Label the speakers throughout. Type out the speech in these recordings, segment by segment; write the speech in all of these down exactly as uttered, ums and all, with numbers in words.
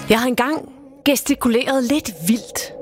Speaker 1: Jeg har engang gestikuleret lidt vildt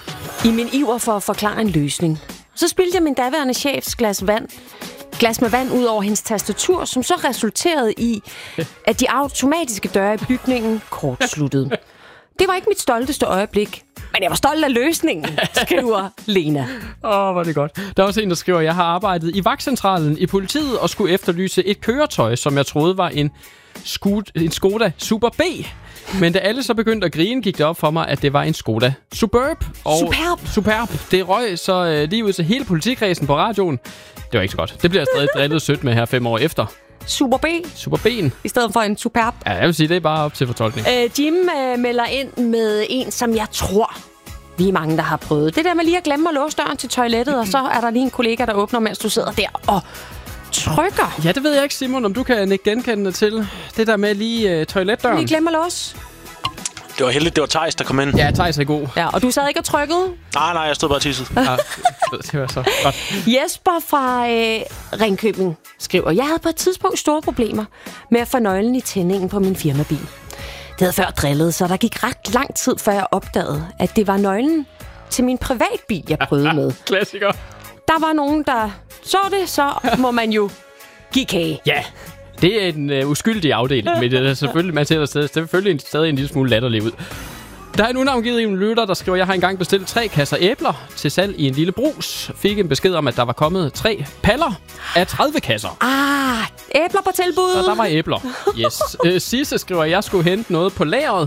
Speaker 1: i min iver for at forklare en løsning. Så spildte jeg min daværende chefs glas vand, glas med vand ud over hendes tastatur, som så resulterede i, at de automatiske døre i bygningen kortsluttede. Det var ikke mit stolteste øjeblik, men jeg var stolt af løsningen, skriver Lena.
Speaker 2: Åh, oh, hvor er det godt. Der er også en, der skriver, jeg har arbejdet i vagtcentralen i politiet og skulle efterlyse et køretøj, som jeg troede var en, Skud, en Skoda Super B. Men da alle så begyndte at grine, gik det op for mig, at det var en Skoda Superb. Og
Speaker 1: Superb.
Speaker 2: Superb. Det røg så øh, lige ud til hele politikredsen på radioen. Det var ikke så godt. Det bliver jeg stadig drillet sødt med her fem år efter.
Speaker 1: Super B.
Speaker 2: Super B'en.
Speaker 1: I stedet for en Superb.
Speaker 2: Ja, jeg vil sige, det er bare op til fortolkning.
Speaker 1: Øh, Jim øh, melder ind med en, som jeg tror, vi er mange, der har prøvet. Det der med lige at glemme at låse døren til toilettet, og så er der lige en kollega, der åbner, mens du sidder der og trykker.
Speaker 2: Ja, det ved jeg ikke, Simon, om du kan ikke genkende til. Det der med lige øh, toiletdøren.
Speaker 1: Lige glemme at låse.
Speaker 3: Det var heldigt, det var Theis, der kom ind.
Speaker 2: Ja, Theis er god.
Speaker 1: Ja, og du sad ikke og trykkede?
Speaker 3: Nej, nej, jeg stod bare tisset.
Speaker 2: Ja, det var så godt.
Speaker 1: Jesper fra øh, Ringkøbing skriver, jeg havde på et tidspunkt store problemer med at få nøglen i tændingen på min firmabil. Det havde før drillet, så der gik ret lang tid, før jeg opdagede, at det var nøglen til min privatbil, jeg prøvede med.
Speaker 2: Klassiker.
Speaker 1: Der var nogen, der så det, så må man jo give kage.
Speaker 2: Ja, det er en uh, uskyldig afdeling, men det er selvfølgelig, man ser der stadig, selvfølgelig stadig en lille smule latterlig ud. Der er en unavngivet en lytter, der skriver, jeg har engang bestilt tre kasser æbler til salg i en lille brus. Fik en besked om, at der var kommet tre paller af tredive kasser.
Speaker 1: Ah, æbler på tilbud.
Speaker 2: Og der var æbler. Yes. Uh, Sisse skriver, at jeg skulle hente noget på lageret.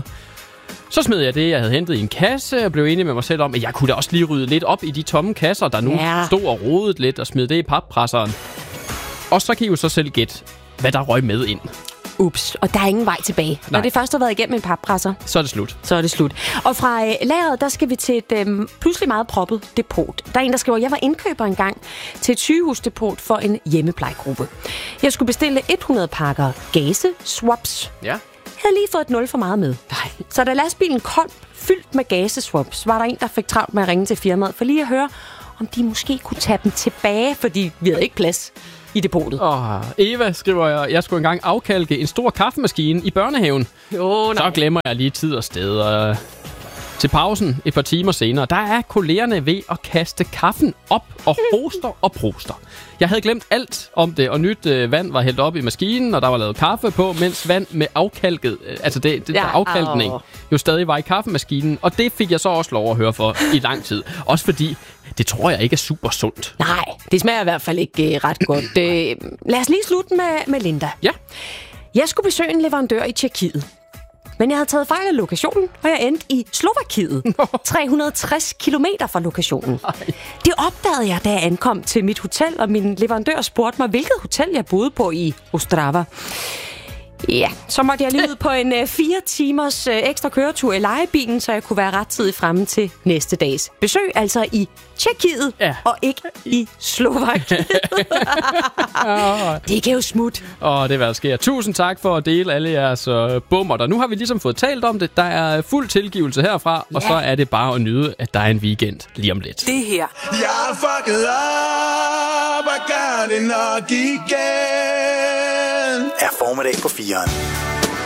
Speaker 2: Så smed jeg det, jeg havde hentet i en kasse, og blev enig med mig selv om, at jeg kunne da også lige rydde lidt op i de tomme kasser, der nu
Speaker 1: ja.
Speaker 2: stod og rodede lidt, og smed det i pappresseren. Og så kan I jo så selv gætte, hvad der røg med ind.
Speaker 1: Ups, og der er ingen vej tilbage. Nej. Når det først har været igennem en pappresser,
Speaker 2: så er det slut.
Speaker 1: Så er det slut. Og fra øh, lageret, der skal vi til et øh, pludselig meget proppet depot. Der er en, der skriver, jeg var indkøber engang til et sygehusdepot for en hjemmeplejegruppe. Jeg skulle bestille hundrede pakker gase-swaps.
Speaker 2: Ja.
Speaker 1: Jeg havde lige fået et nul for meget med. Nej. Så da lastbilen kom fyldt med gaseswaps, var der en, der fik travlt med at ringe til firmaet for lige at høre, om de måske kunne tage dem tilbage, fordi vi havde ikke plads i depotet.
Speaker 2: Oh, Eva skriver, jeg, jeg skulle engang afkalke en stor kaffemaskine i børnehaven.
Speaker 1: Oh,
Speaker 2: så glemmer jeg lige tid og sted. Og til pausen et par timer senere, der er kollegerne ved at kaste kaffen op og hoster og proster. Jeg havde glemt alt om det, og nyt øh, vand var hældt op i maskinen, og der var lavet kaffe på, mens vand med afkalket, øh, altså det, det ja, der afkalkning, oh. jo stadig var i kaffemaskinen. Og det fik jeg så også lov at høre for i lang tid. Også fordi, det tror jeg ikke er super sundt.
Speaker 1: Nej, det smager i hvert fald ikke øh, ret godt. Øh, lad os lige slutte med, med Linda.
Speaker 2: Ja.
Speaker 1: Jeg skulle besøge en leverandør i Tjekkiet. Men jeg havde taget fejl af lokationen, og jeg endte i Slovakiet. tre hundrede og tres kilometer fra lokationen. Ej. Det opdagede jeg, da jeg ankom til mit hotel, og min leverandør spurgte mig, hvilket hotel jeg boede på i Ostrava. Ja, så måtte jeg lige ud på en uh, fire timers uh, ekstra køretur i lejebilen, så jeg kunne være rettidigt fremme til næste dags besøg, altså i Tjekkiet, ja. Og ikke i Slovakiet. Det kan jo smut.
Speaker 2: Åh, det er hvad der sker. Tusind tak for at dele alle jeres uh, bummer. Og nu har vi ligesom fået talt om det. Der er fuld tilgivelse herfra, ja. Og så er det bare at nyde, at der er en weekend lige om lidt.
Speaker 4: Det her.
Speaker 5: Jeg er fucket op og gør det nok igen.
Speaker 4: Er formiddag på fireren.